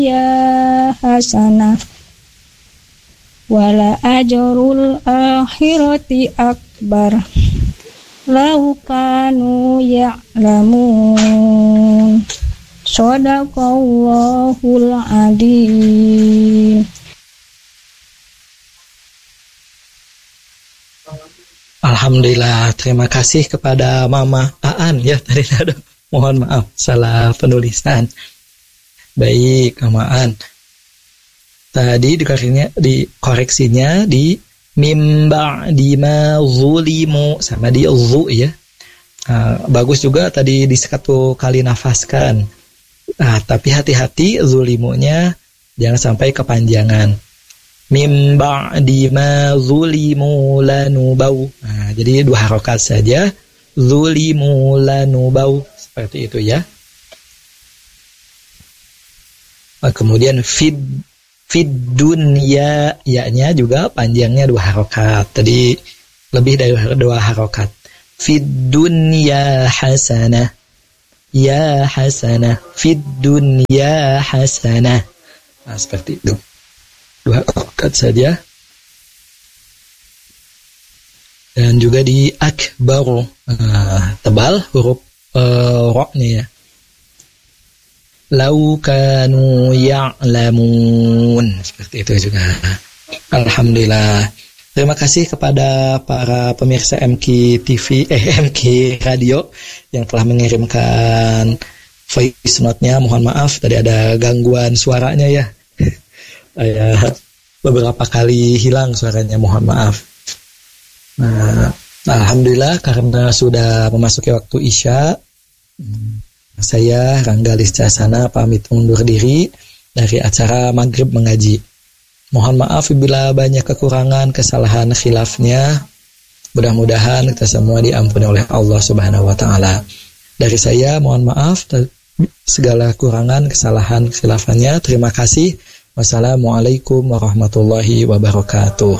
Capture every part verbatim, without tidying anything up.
ya hasanah wala ajrul akhirati akbar law kanu ya'lamun. Shadaqallahul adzim. Alhamdulillah, terima kasih kepada Mama Aan ya, tadi ada mohon maaf salah penulisan. Baik, Mama Aan. Tadi dikoreksinya, dikoreksinya di mimba di ma zulimu sama di zu ya. Nah, bagus juga tadi di satu kali nafaskan. Nah, tapi hati-hati zulimunya jangan sampai kepanjangan. Mim ba'di ma zulimu lanubau. Nah, jadi dua harokat saja. Zulimu lanubau. Seperti itu ya. Nah, kemudian fid fid dunya, ya-nya juga panjangnya dua harokat. Tadi lebih dari dua harokat. Fid dunya hasanah. Ya hasanah. Fid dunya hasanah. Nah, seperti itu. Dua harokat saja. Dan juga di akbar, nah, tebal huruf uh, ro-nya ya. Lau kanu ya'lamun. Seperti itu juga. Alhamdulillah. Terima kasih kepada para pemirsa M K T V, eh M K Radio yang telah mengirimkan voice note-nya. Mohon maaf tadi ada gangguan suaranya ya. Ya, beberapa kali hilang suaranya, mohon maaf. Nah, alhamdulillah karena sudah memasuki waktu Isya, saya Rangga Liscasana pamit undur diri dari acara Maghrib Mengaji. Mohon maaf bila banyak kekurangan, kesalahan, khilafnya. Mudah-mudahan kita semua diampuni oleh Allah Subhanahu wa taala. Dari saya mohon maaf segala kekurangan, kesalahan, khilafannya. Terima kasih. Wassalamualaikum warahmatullahi wabarakatuh.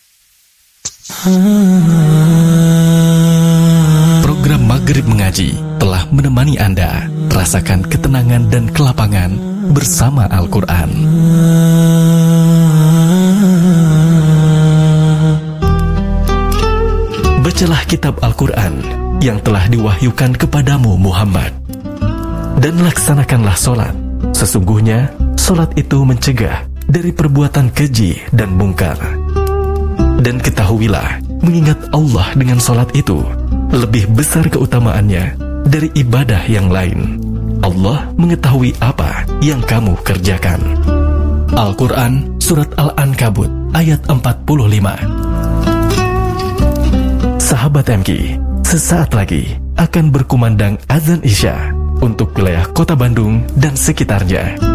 Program Maghrib Mengaji telah menemani Anda rasakan ketenangan dan kelapangan bersama Al-Quran. Bacalah kitab Al-Quran yang telah diwahyukan kepadamu Muhammad, dan laksanakanlah solat. Sesungguhnya solat itu mencegah dari perbuatan keji dan mungkar. Dan ketahuilah, mengingat Allah dengan solat itu lebih besar keutamaannya dari ibadah yang lain. Allah mengetahui apa yang kamu kerjakan. Al-Quran Surat Al-Ankabut ayat empat puluh lima. Sahabat M K, sesaat lagi akan berkumandang azan Isya untuk wilayah Kota Bandung dan sekitarnya.